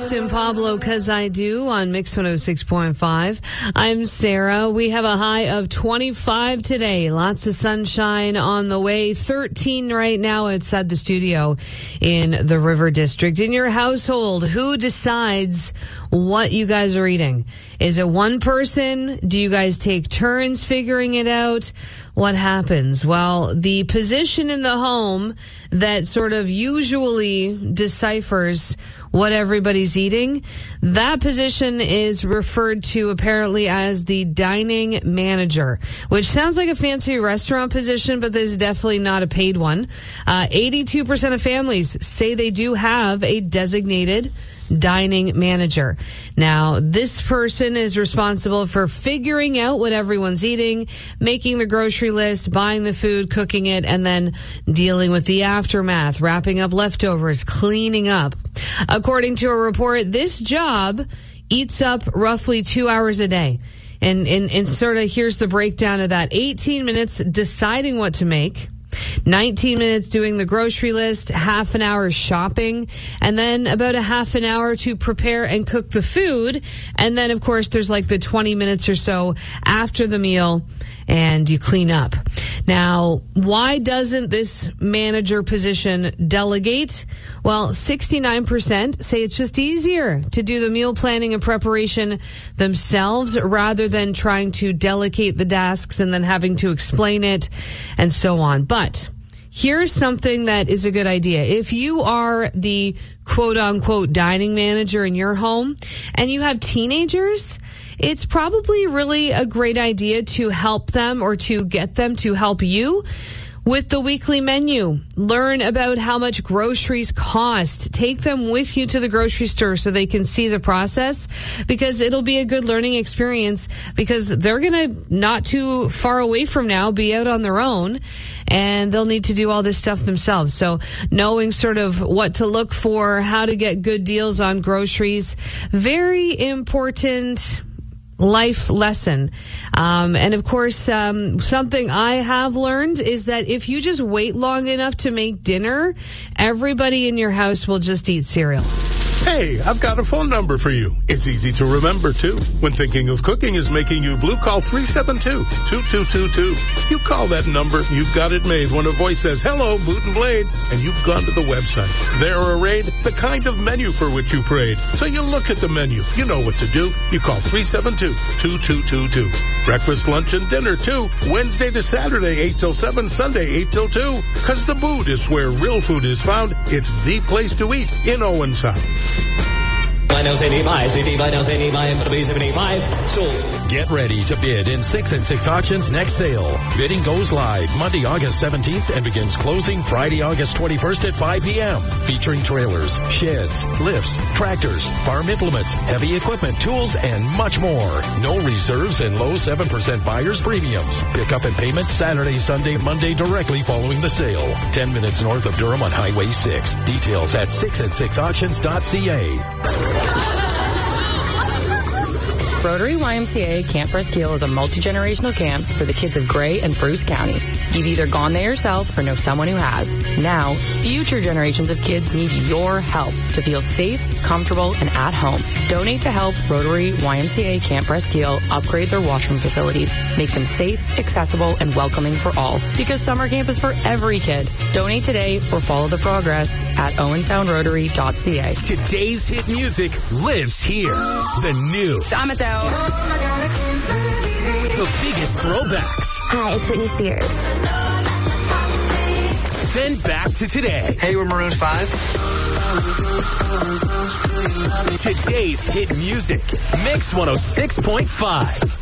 Austin Pablo, 'Cause I Do on Mix 106.5. I'm Sarah. We have a high of 25 today. Lots of sunshine on the way. 13 right now outside the studio in the River District. In your household, who decides what you guys are eating? Is it one person? Do you guys take turns figuring it out? What happens? Well, the position in the home that sort of usually deciphers what everybody's eating, that position is referred to apparently as the dining manager, which sounds like a fancy restaurant position, but this is definitely not a paid one. 82% of families say they do have a designated dining manager. Now, this person is responsible for figuring out what everyone's eating, making the grocery list, buying the food, cooking it, and then dealing with the aftermath, wrapping up leftovers, cleaning up. According to a report, this job eats up roughly 2 hours a day. And sort of here's the breakdown of that. 18 minutes deciding what to make, 19 minutes doing the grocery list, half an hour shopping, and then about a half an hour to prepare and cook the food. And then, of course, there's like the 20 minutes or so after the meal and you clean up. Now, why doesn't this manager position delegate? Well, 69% say it's just easier to do the meal planning and preparation themselves rather than trying to delegate the tasks and then having to explain it and so on. But here's something that is a good idea. If you are the quote-unquote dining manager in your home and you have teenagers, it's probably really a great idea to help them or to get them to help you with the weekly menu. Learn about how much groceries cost. Take them with you to the grocery store so they can see the process, because it'll be a good learning experience, because they're going to, not too far away from now, be out on their own and they'll need to do all this stuff themselves. So knowing sort of what to look for, how to get good deals on groceries, very important life lesson. And of course, something I have learned is that if you just wait long enough to make dinner, everybody in your house will just eat cereal. Hey, I've got a phone number for you. It's easy to remember, too. When thinking of cooking is making you blue, call 372-2222. You call that number, you've got it made when a voice says, "Hello, Boot and Blade," and you've gone to the website. There arrayed the kind of menu for which you prayed. So you look at the menu. You know what to do. You call 372-2222. Breakfast, lunch, and dinner, too. Wednesday to Saturday, 8 till 7, Sunday, 8 till 2. Because the Boot is where real food is found. It's the place to eat in Owen Sound. Get ready to bid in 6 and 6 Auctions next sale. Bidding goes live Monday, August 17th and begins closing Friday, August 21st at 5 p.m. Featuring trailers, sheds, lifts, tractors, farm implements, heavy equipment, tools, and much more. No reserves and low 7% buyer's premiums. Pick up and payment Saturday, Sunday, Monday directly following the sale. 10 minutes north of Durham on Highway 6. Details at 6and6auctions.ca. Rotary YMCA Camp Presqu'île is a multi-generational camp for the kids of Grey and Bruce County. You've either gone there yourself or know someone who has. Now, future generations of kids need your help to feel safe, comfortable, and at home. Donate to help Rotary YMCA Camp Presqu'île upgrade their washroom facilities, make them safe, accessible, and welcoming for all. Because summer camp is for every kid. Donate today or follow the progress at owensoundrotary.ca. Today's hit music lives here. The new. The biggest throwbacks. Hi, it's Britney Spears. Then back to today. Hey, we're Maroon 5. Today's hit music. Mix 106.5.